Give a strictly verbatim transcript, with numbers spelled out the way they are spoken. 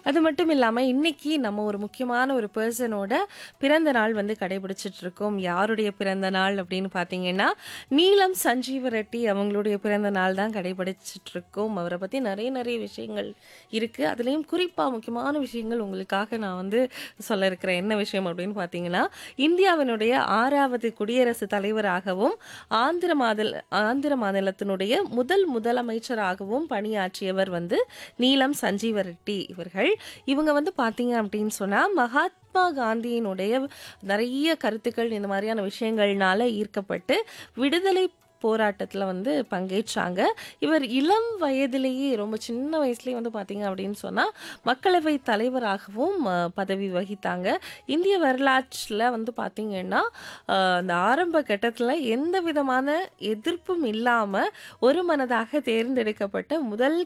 அது மட்டும் இல்லாம, இன்னைக்கு நம்ம ஒரு முக்கியமான ஒரு பெர்சனோட பிறந்த நாள் வந்து கடைபிடிச்சிட்டு இருக்கோம். யாருடைய பிறந்த நாள் அப்படின்னு பார்த்தீங்கன்னா, நீலம் சஞ்சீவ ரெட்டி அவங்களுடைய பிறந்த நாள் தான் கடைபிடிச்சிட்டு இருக்கோம். அவர பத்தி நெறைய நெறைய விஷயங்கள் இருக்கு. அதுலயும் குறிப்பா முக்கியமான விஷயங்கள் உங்களுக்காக நான் வந்து சொல்ல இருக்கிறேன். என்ன விஷயம் அப்படின்னு பார்த்தீங்கன்னா, இந்தியாவினுடைய ஆறாவது குடியரசுத் தலைவராகவும், ஆந்திர மாதல் ஆந்திர மாநிலத்தினுடைய முதல் முதலமைச்சராகவும் பணியாற்றியவர் வந்து நீலம் சஞ்சீவ ரெட்டி இவர்கள். இவங்க வந்து பார்த்தீங்க அப்படின்னு சொன்னா, மகாத்மா காந்தியினுடைய நெறைய கருத்துக்கள் இந்த மாதிரியான விஷயங்கள்னால ஈர்க்கப்பட்டு, விடுதலை போராட்டத்துல வந்து பங்கேற்றாங்க. இவர் இளம் வயதிலேயே ரொம்ப சின்ன வயசுலயே வந்து பார்த்தீங்க அப்படின்னு சொன்னா, மக்களவை தலைவராகவும் அ பதவி வகித்தாங்க. இந்திய வரலாற்றில வந்து பார்த்தீங்கன்னா, அ அந்த ஆரம்ப கட்டத்துல எந்த விதமான எதிர்ப்பும் இல்லாம, ஒருமனதாக தேர்ந்தெடுக்கப்பட்ட முதல்